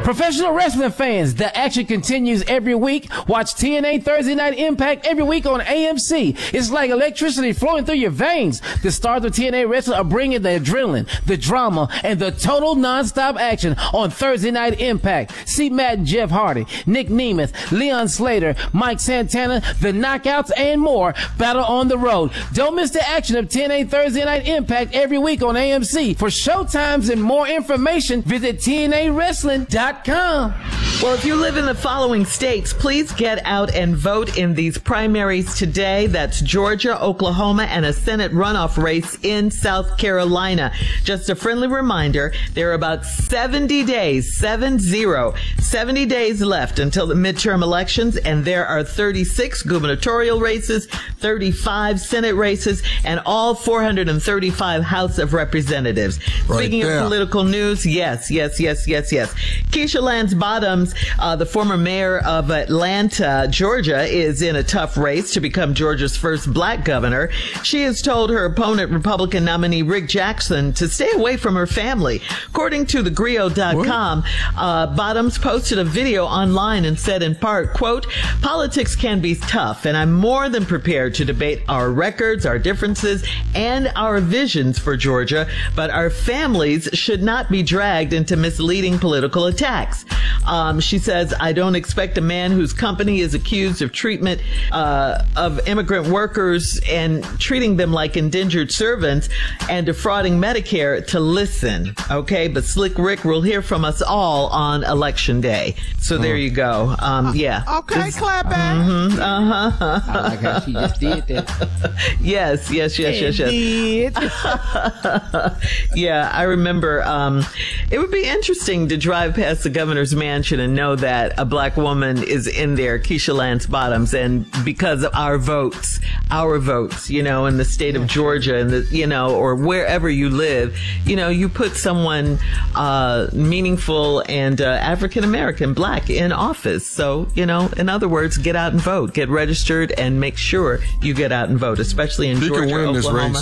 Professional wrestling fans, the action continues every week. Watch TNA Thursday Night Impact every week on AMC. It's like electricity flowing through your veins. The stars of TNA Wrestling are bringing the adrenaline, the drama, and the total nonstop action on Thursday Night Impact. See Matt and Jeff Hardy, Nick Nemeth, Leon Slater, Mike Santana, the Knockouts, and more battle on the road. Don't miss the action of TNA Thursday Night Impact every week on AMC. For showtimes and more information, visit TNAWrestling.com. Well, if you live in the following states, please get out and vote in these primaries today. That's Georgia, Oklahoma, and a Senate runoff race in South Carolina. Just a friendly reminder, there are about 70 days left until the midterm elections, and there are 36 gubernatorial races, 35 Senate races, and all 435 House of Representatives. Right Speaking there. of political news, yes. Keisha Lance Bottoms, the former mayor of Atlanta, Georgia, is in a tough race to become Georgia's first black governor. She has told her opponent, Republican nominee Rick Jackson, to stay away from her family. According to thegrio.com, Bottoms posted a video online and said in part, quote, "Politics can be tough, and I'm more than prepared to debate our records, our differences, and our visions for Georgia, but our families should not be dragged into misleading political attacks." She says, "I don't expect a man whose company is accused of treatment of immigrant workers and treating them like indentured servants and defrauding Medicare to listen." Okay, but Slick Rick will hear from us all on Election Day. So there you go. Yeah. Okay, clap back. I like how she just did that. Yes. Yeah, I remember it would be interesting to drive past the governor's mansion and know that a black woman is in there, Keisha Lance Bottoms, and because of our votes, in the state of Georgia and or wherever you live, you put someone meaningful and African American, black in office. So, in other words, get out and vote, get registered, and make sure you get out and vote, especially in He Georgia, can win this Oklahoma. race.